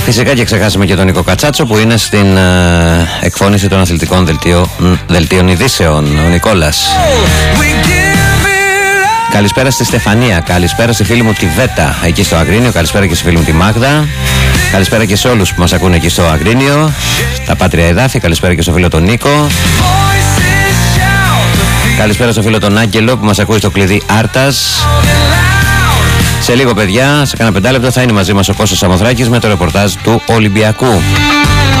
Φυσικά και ξεχάσαμε και τον Νίκο Κατσάτσο που είναι στην εκφώνηση των αθλητικών δελτίων ειδήσεων. Ο Νικόλας. Καλησπέρα στη Στεφανία, καλησπέρα στη φίλη μου τη Βέτα εκεί στο Αγρίνιο, καλησπέρα και στη φίλη μου τη Μάγδα, καλησπέρα και σε όλους που μας ακούνε εκεί στο Αγρίνιο, στα Πάτρια Εδάφη, καλησπέρα και στο φίλο τον Νίκο, καλησπέρα στο φίλο τον Άγγελο που μας ακούει στο κλειδί Άρτας. Σε λίγο, παιδιά, σε κάνα 5 λεπτά θα είναι μαζί μας ο Κώστας Σαμοθράκης με το ρεπορτάζ του Ολυμπιακού.